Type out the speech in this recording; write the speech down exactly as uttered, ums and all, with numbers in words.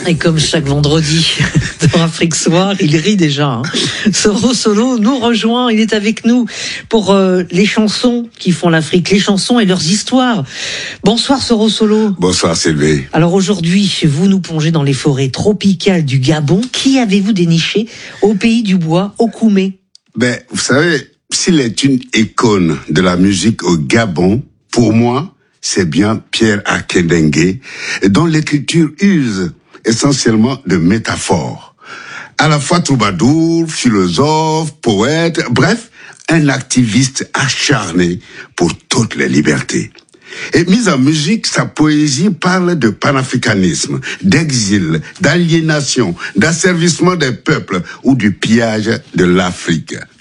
Et comme chaque vendredi dans Afrique Soir, il rit déjà. Hein. Soro Solo nous rejoint, il est avec nous pour euh, les chansons qui font l'Afrique, les chansons et leurs histoires. Bonsoir Soro Solo. Bonsoir Sylvie. Alors aujourd'hui, vous nous plongez dans les forêts tropicales du Gabon. Qui avez-vous déniché au pays du bois, au Koumé? Ben, vous savez, s'il est une icône de la musique au Gabon, pour moi, c'est bien Pierre Akédengue, dont l'écriture use essentiellement de métaphores. À la fois troubadour, philosophe, poète, bref, un activiste acharné pour toutes les libertés. Et mise en musique, sa poésie parle de panafricanisme, d'exil, d'aliénation, d'asservissement des peuples ou du pillage de l'Afrique.